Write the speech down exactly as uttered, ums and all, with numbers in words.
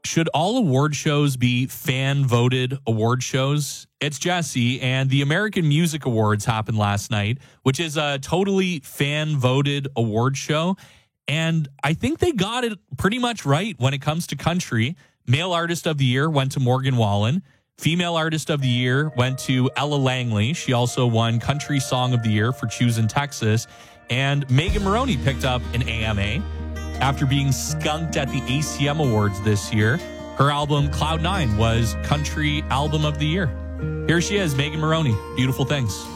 Should all award shows be fan-voted award shows? It's Jesse, and the American Music Awards happened last night, which is a totally fan-voted award show. And I think they got it pretty much right when it comes to country. Male Artist of the Year went to Morgan Wallen. Female Artist of the Year went to Ella Langley. She also won Country Song of the Year for Choosing Texas. And Megan Moroney picked up an A M A. After being skunked at the A C M Awards this year, her album Cloud Nine was Country Album of the Year. Here she is, Megan Moroney. Beautiful Things.